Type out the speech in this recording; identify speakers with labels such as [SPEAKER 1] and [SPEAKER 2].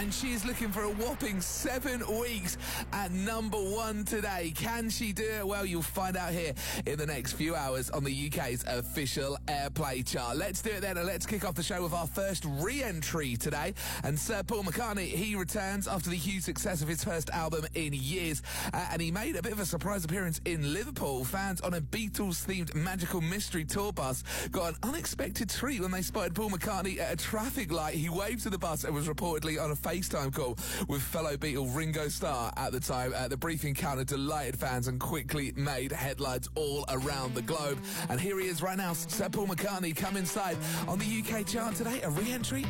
[SPEAKER 1] and she is looking for a whopping 7 weeks at #1 today. Can she do it? Well, you'll find out here in the next few hours on the UK's official Airplay chart. Let's do it then, and let's kick off the show with our first re-entry today. And Sir Paul McCartney, he returns after the huge success of his first album in years, and he made a bit of a surprise appearance in Liverpool. Fans on a Beatles-themed magical mystery tour bus got an unexpected treat when they spotted Paul McCartney at a traffic light. He waved to the bus and was reportedly on a FaceTime call with fellow Beatle Ringo Starr at the time. The brief encounter delighted fans and quickly made headlines all around the globe. And here he is right now, Sir Paul McCartney, come inside on the UK chart today, a re-entry